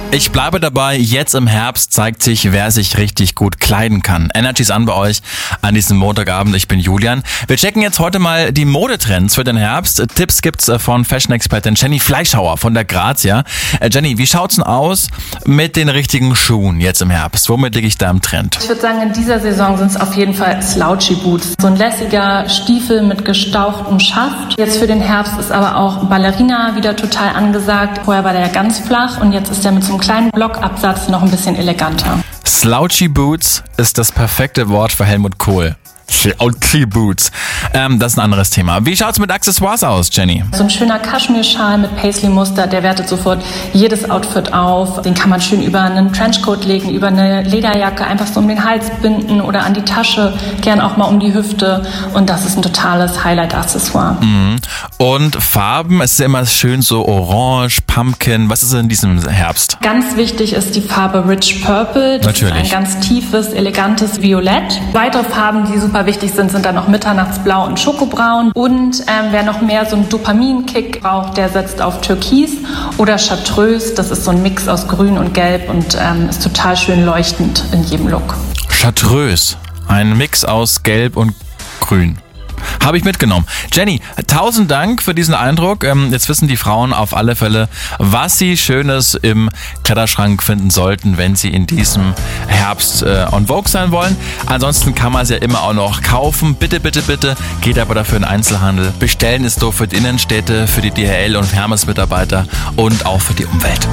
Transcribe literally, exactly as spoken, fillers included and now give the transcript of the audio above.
Ich bleibe dabei, jetzt im Herbst zeigt sich, wer sich richtig gut kleiden kann. Energy ist an bei euch an diesem Montagabend. Ich bin Julian. Wir checken jetzt heute mal die Modetrends für den Herbst. Tipps gibt's von Fashion-Expertin Jenny Fleischhauer von der Grazia. Jenny, wie schaut's denn aus mit den richtigen Schuhen jetzt im Herbst? Womit liege ich da im Trend? Ich würde sagen, in dieser Saison sind es auf jeden Fall Slouchy Boots. So ein lässiger Stiefel mit gestauchtem Schaft. Jetzt für den Herbst ist aber auch Ballerina wieder total angesagt. Vorher war der ja ganz flach und jetzt ist der mit so einem kleinen Blockabsatz noch ein bisschen eleganter. Slouchy Boots ist das perfekte Wort für Helmut Kohl. Slouchy Boots. Ähm, das ist ein anderes Thema. Wie schaut's mit Accessoires aus, Jenny? So ein schöner Kaschmirschal mit Paisley-Muster, der wertet sofort jedes Outfit auf. Den kann man schön über einen Trenchcoat legen, über eine Lederjacke, einfach so um den Hals binden oder an die Tasche, gern auch mal um die Hüfte. Und das ist ein totales Highlight-Accessoire. Mhm. Und Farben, es ist immer schön so orange, Pumpkin. Was ist in diesem Herbst? Ganz wichtig ist die Farbe Rich Purple. Das Natürlich. ist ein ganz tiefes, elegantes Violett. Weitere Farben, die super wichtig sind, sind dann noch Mitternachtsblau und Schokobraun. Und ähm, wer noch mehr so einen Dopaminkick braucht, der setzt auf Türkis oder Chartreuse. Das ist so ein Mix aus Grün und Gelb und ähm, ist total schön leuchtend in jedem Look. Chartreuse, ein Mix aus Gelb und Grün. Habe ich mitgenommen. Jenny, tausend Dank für diesen Eindruck. Jetzt wissen die Frauen auf alle Fälle, was sie Schönes im Kleiderschrank finden sollten, wenn sie in diesem Herbst äh, on Vogue sein wollen. Ansonsten kann man es ja immer auch noch kaufen. Bitte, bitte, bitte. Geht aber dafür in den Einzelhandel. Bestellen ist doof für die Innenstädte, für die D H L und Hermes-Mitarbeiter und auch für die Umwelt.